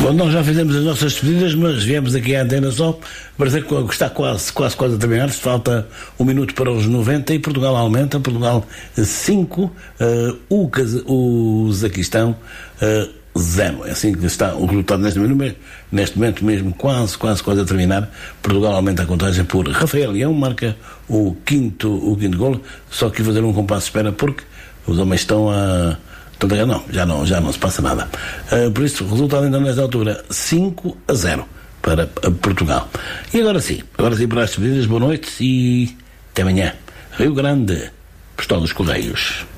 Bom, nós já fizemos as nossas despedidas, mas viemos aqui à Antena Só para dizer que está quase a terminar. Falta 1 minuto para os 90 e Portugal aumenta. Portugal 5, o Uzaquistão 0. É assim que está o resultado neste momento mesmo, quase a terminar. Portugal aumenta a contagem por Rafael Leão, marca o quinto golo, só que fazer um compasso de espera porque os homens estão a... Não, já não se passa nada. Por isso, o resultado ainda nesta altura 5-0 para Portugal. E agora sim para as despedidas, boa noite e até amanhã. Rio Grande, Postal dos Correios.